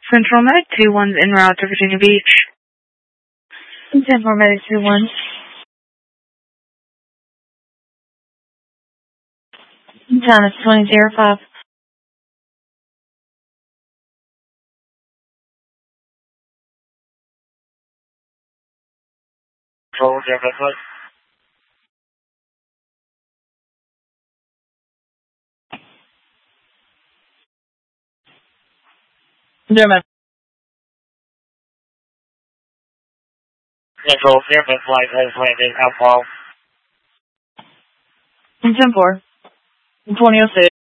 Central Med 21's en route to Virginia Beach. Central Med 21. Town is 2005. Control, do you have that foot? German. Control, do you have that flight has landed outfall? 10-4. 2006.